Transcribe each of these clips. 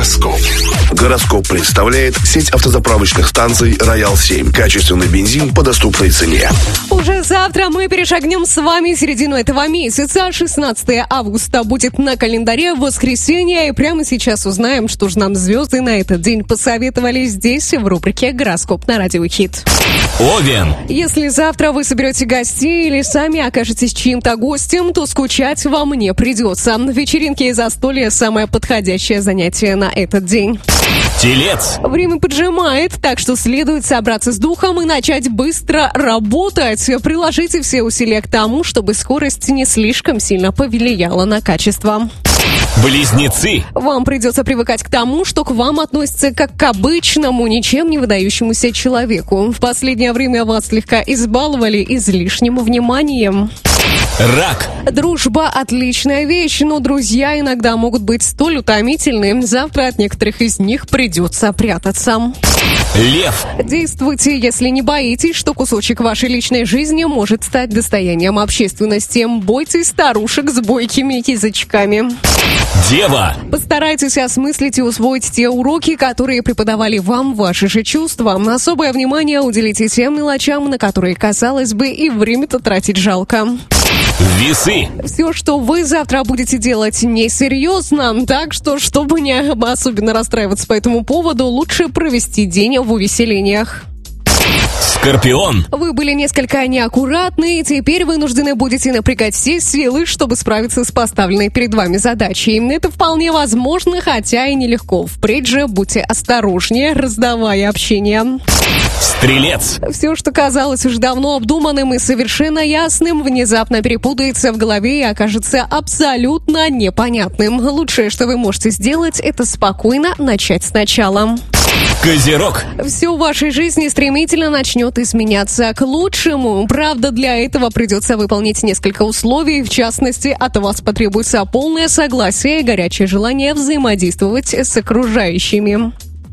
Гороскоп. Гороскоп представляет сеть автозаправочных станций «Роял-7». Качественный бензин по доступной цене. Уже завтра мы перешагнем с вами середину этого месяца. 16 августа будет на календаре воскресенье. И прямо сейчас узнаем, что же нам звезды на этот день посоветовали здесь, в рубрике «Гороскоп» на Радио Хит. Овен. Если завтра вы соберете гостей или сами окажетесь чьим-то гостем, то скучать вам не придется. Вечеринки и застолья – самое подходящее занятие на этот день. Телец. Время поджимает, так что следует собраться с духом и начать быстро работать. Приложите все усилия к тому, чтобы скорость не слишком сильно повлияла на качество. Близнецы. Вам придется привыкать к тому, что к вам относятся как к обычному, ничем не выдающемуся человеку. В последнее время вас слегка избаловали излишним вниманием. Рак. Дружба – отличная вещь, но друзья иногда могут быть столь утомительны. Завтра от некоторых из них придется прятаться. Лев. Действуйте, если не боитесь, что кусочек вашей личной жизни может стать достоянием общественности. Бойтесь старушек с бойкими язычками. Дева. Постарайтесь осмыслить и усвоить те уроки, которые преподавали вам ваши же чувства. Особое внимание уделите тем мелочам, на которые, казалось бы, и время-то тратить жалко. Весы. Все, что вы завтра будете делать, несерьезно. Так что, чтобы не особенно расстраиваться по этому поводу, лучше провести день в увеселениях. Скорпион. Вы были несколько неаккуратны, и теперь вынуждены будете напрягать все силы, чтобы справиться с поставленной перед вами задачей. Это вполне возможно, хотя и нелегко. Впредь же будьте осторожнее, раздавая общение. Стрелец. Все, что казалось уже давно обдуманным и совершенно ясным, внезапно перепутается в голове и окажется абсолютно непонятным. Лучшее, что вы можете сделать, это спокойно начать сначала. Козерог. Все в вашей жизни стремительно начнет изменяться к лучшему. Правда, для этого придется выполнить несколько условий. В частности, от вас потребуется полное согласие и горячее желание взаимодействовать с окружающими.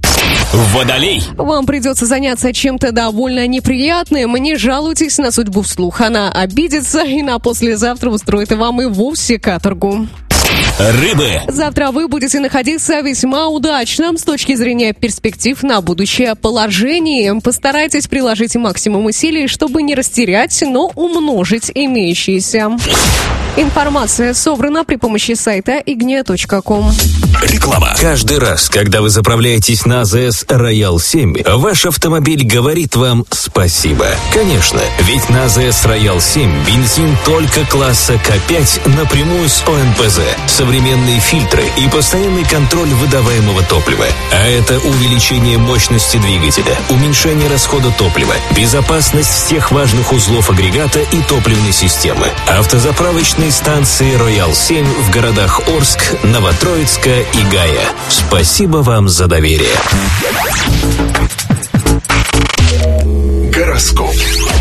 Водолей. Вам придется заняться чем-то довольно неприятным. Не жалуйтесь на судьбу вслух. Она обидится и на послезавтра устроит вам и вовсе каторгу. Рыбы. Завтра вы будете находиться в весьма удачном с точки зрения перспектив на будущее положении. Постарайтесь приложить максимум усилий, чтобы не растерять, но умножить имеющиеся. Информация собрана при помощи сайта ignia.com. Реклама. Каждый раз, когда вы заправляетесь на АЗС «Роял-7», ваш автомобиль говорит вам спасибо. Конечно, ведь на АЗС «Роял-7» бензин только класса К5 напрямую с ОНПЗ, современные фильтры и постоянный контроль выдаваемого топлива. А это увеличение мощности двигателя, уменьшение расхода топлива, безопасность всех важных узлов агрегата и топливной системы. Автозаправочные станции «Роял-7» в городах Орск, Новотроицка и Гая. Спасибо вам за доверие. Гороскоп.